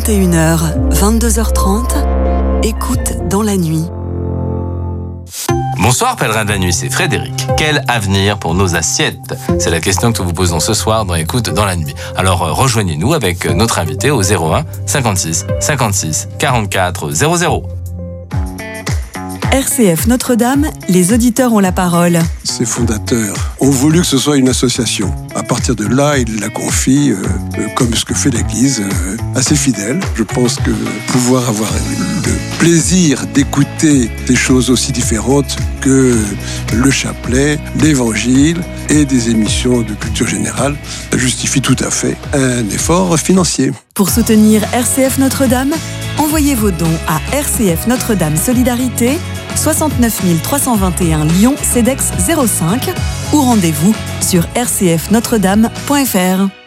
21h, 22h30, écoute dans la nuit. Bonsoir pèlerin de la nuit, c'est Frédéric. Quel avenir pour nos assiettes? C'est la question que nous vous posons ce soir dans Écoute dans la nuit. Alors rejoignez-nous avec notre invité au 01 56 56 44 00. RCF Notre-Dame, les auditeurs ont la parole. Ses fondateurs ont voulu que ce soit une association. À partir de là, ils la confient, comme ce que fait l'Église, à ses fidèles. Je pense que pouvoir avoir le plaisir d'écouter des choses aussi différentes que le chapelet, l'Évangile et des émissions de culture générale justifie tout à fait un effort financier. Pour soutenir RCF Notre-Dame, envoyez vos dons à RCF Notre-Dame Solidarité, 69 321 Lyon, CEDEX 05 ou rendez-vous sur rcfnotredame.fr.